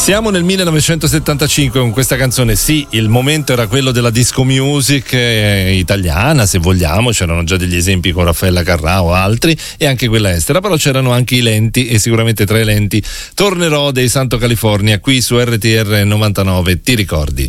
Siamo nel 1975 con questa canzone. Sì, il momento era quello della disco music italiana, se vogliamo, c'erano già degli esempi con Raffaella Carrà o altri, e anche quella estera, però c'erano anche i lenti, e sicuramente tra i lenti Tornerò dei Santo California, qui su RTR 99, ti ricordi?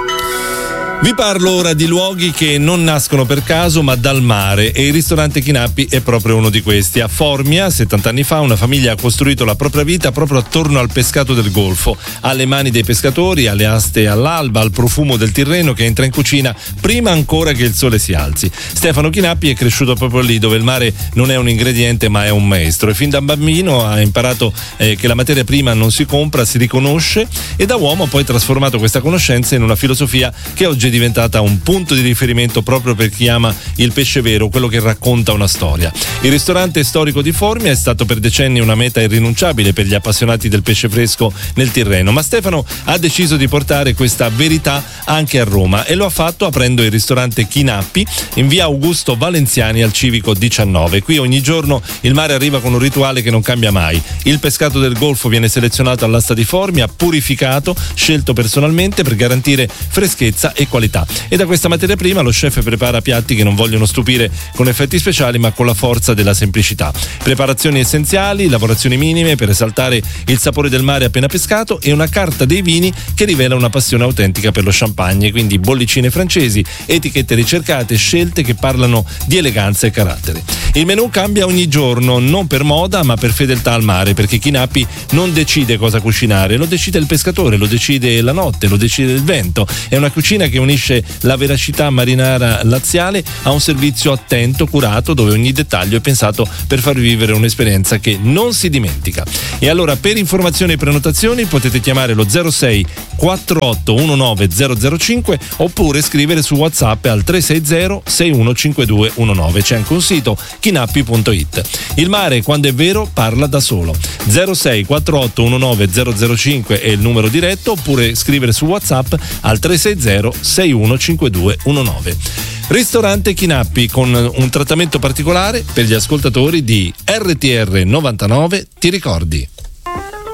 Vi parlo ora di luoghi che non nascono per caso ma dal mare, e il ristorante Chinappi è proprio uno di questi. A Formia, 70 anni fa, una famiglia ha costruito la propria vita proprio attorno al pescato del Golfo, alle mani dei pescatori, alle aste all'alba, al profumo del Tirreno che entra in cucina prima ancora che il sole si alzi. Stefano Chinappi è cresciuto proprio lì, dove il mare non è un ingrediente ma è un maestro, e fin da bambino ha imparato che la materia prima non si compra, si riconosce, e da uomo ha poi trasformato questa conoscenza in una filosofia che oggi è diventata un punto di riferimento proprio per chi ama il pesce vero, quello che racconta una storia. Il ristorante storico di Formia è stato per decenni una meta irrinunciabile per gli appassionati del pesce fresco nel Tirreno, ma Stefano ha deciso di portare questa verità anche a Roma, e lo ha fatto aprendo il ristorante Chinappi in via Augusto Valenziani al Civico 19. Qui ogni giorno il mare arriva con un rituale che non cambia mai. Il pescato del Golfo viene selezionato all'asta di Formia, purificato, scelto personalmente per garantire freschezza e qualità, e da questa materia prima lo chef prepara piatti che non vogliono stupire con effetti speciali ma con la forza della semplicità. Preparazioni essenziali, lavorazioni minime per esaltare il sapore del mare appena pescato, e una carta dei vini che rivela una passione autentica per lo champagne, quindi bollicine francesi, etichette ricercate, scelte che parlano di eleganza e carattere. Il menù cambia ogni giorno, non per moda ma per fedeltà al mare, perché Chinappi non decide cosa cucinare, lo decide il pescatore, lo decide la notte, lo decide il vento. È una cucina che unisce la veracità marinara laziale a un servizio attento, curato, dove ogni dettaglio è pensato per far vivere un'esperienza che non si dimentica. E allora, per informazioni e prenotazioni potete chiamare lo 06 4819 005 oppure scrivere su WhatsApp al 360 615219. C'è anche un sito, chinappi.it. Il mare, quando è vero, parla da solo. 06 4819 005 è il numero diretto, oppure scrivere su WhatsApp al 360 615219. Ristorante Chinappi, con un trattamento particolare per gli ascoltatori di RTR 99, ti ricordi?